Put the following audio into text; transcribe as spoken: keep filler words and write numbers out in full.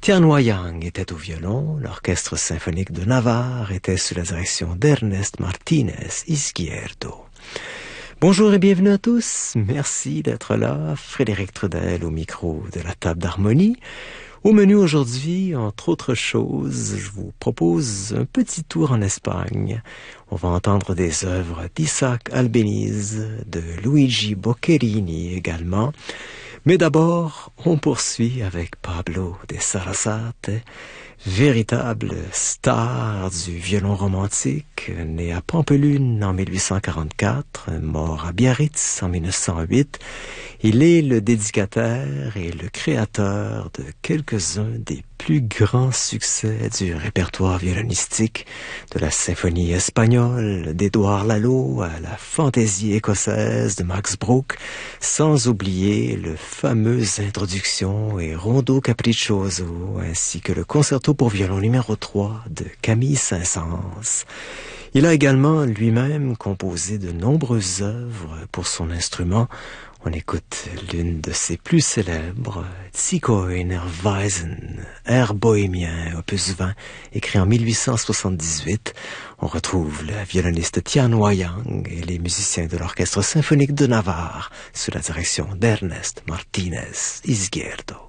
Tianhua Yang était au violon, l'orchestre symphonique de Navarre était sous la direction d'Ernest Martínez Izquierdo. Bonjour et bienvenue à tous, merci d'être là, Frédéric Trudel au micro de la table d'harmonie. Au menu aujourd'hui, entre autres choses, je vous propose un petit tour en Espagne. On va entendre des œuvres d'Isaac Albéniz, de Luigi Boccherini également. Mais d'abord, on poursuit avec Pablo de Sarasate, véritable star du violon romantique, né à Pampelune en mille huit cent quarante-quatre, mort à Biarritz en mille neuf cent huit. Il est le dédicataire et le créateur de quelques-uns des plus grands succès du répertoire violonistique, de la symphonie espagnole d'Édouard Lalo à la fantaisie écossaise de Max Bruch, sans oublier le fameux introduction et rondo capriccioso, ainsi que le concerto pour violon numéro trois de Camille Saint-Saëns. Il a également lui-même composé de nombreuses œuvres pour son instrument. On écoute l'une de ses plus célèbres, Zigeunerweisen, air bohémien, opus vingt, écrit en mille huit cent soixante-dix-huit. On retrouve le violoniste Tianhua Yang et les musiciens de l'orchestre symphonique de Navarre sous la direction d'Ernest Martínez Izquierdo.